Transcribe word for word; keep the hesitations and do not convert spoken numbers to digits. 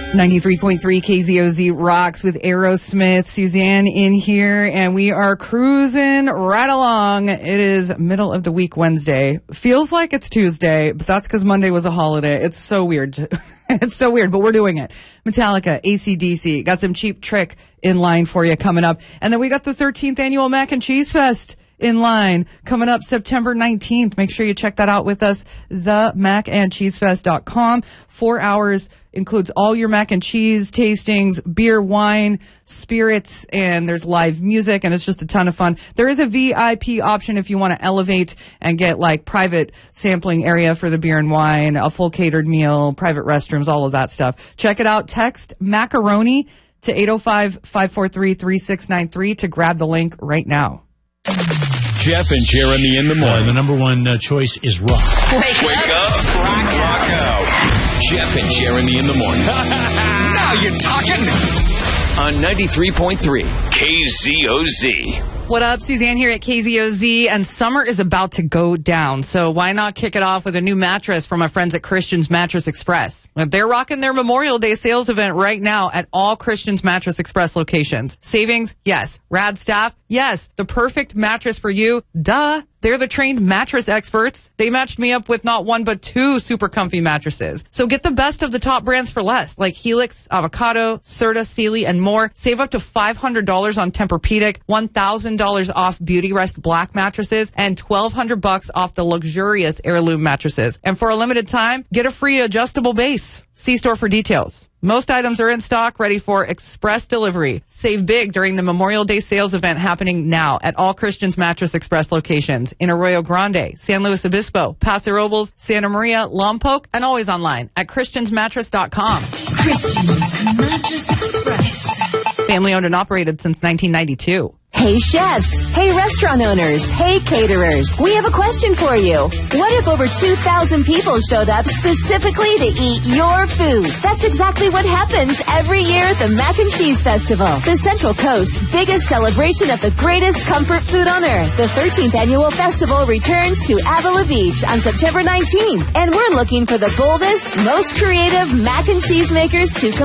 ninety-three point three K Z O Z rocks with Aerosmith. Suzanne in here, and we are cruising right along. It is middle of the week Wednesday. Feels like it's Tuesday, but that's because Monday was a holiday. It's so weird. It's so weird, but we're doing it. Metallica, A C D C, got some Cheap Trick in line for you coming up. And then we got the thirteenth Annual Mac and Cheese Fest in line coming up September nineteenth. Make sure you check that out with us, the mac and cheese fest dot com. Four hours includes all your mac and cheese tastings, beer, wine, spirits, and there's live music, and it's just a ton of fun. There is a V I P option if you want to elevate and get like private sampling area for the beer and wine, a full catered meal, private restrooms, all of that stuff. Check it out. Text macaroni to eight oh five, five four three, three six nine three to grab the link right now. Jeff and Jeremy in the morning. Uh, the number one uh, choice is rock. Wake, Wake up. up. Rock, rock out. Jeff and Jeremy in the morning. Now you're talking. On ninety-three point three K Z O Z. What up, Suzanne here at K Z O Z, and summer is about to go down, so why not kick it off with a new mattress from our friends at Christian's Mattress Express? They're rocking their Memorial Day sales event right now at all Christian's Mattress Express locations. Savings? Yes. Rad staff? Yes. The perfect mattress for you? Duh. They're the trained mattress experts. They matched me up with not one but two super comfy mattresses. So get the best of the top brands for less, like Helix, Avocado, Serta, Sealy, and more. Save up to five hundred dollars on Tempur-Pedic, one thousand dollars off Beautyrest Black mattresses, and twelve hundred bucks off the luxurious Heirloom mattresses. And for a limited time, get a free adjustable base. See store for details. Most items are in stock, ready for express delivery. Save big during the Memorial Day sales event happening now at all Christian's Mattress Express locations in Arroyo Grande, San Luis Obispo, Paso Robles, Santa Maria, Lompoc, and always online at christians mattress dot com. Christian's Mattress Express. Family owned and operated since nineteen ninety-two. Hey chefs, hey restaurant owners, hey caterers, we have a question for you. What if over two thousand people showed up specifically to eat your food? That's exactly what happens every year at the Mac and Cheese Festival, the Central Coast's biggest celebration of the greatest comfort food on earth. The thirteenth Annual Festival returns to Avila Beach on September nineteenth, and we're looking for the boldest, most creative mac and cheese makers to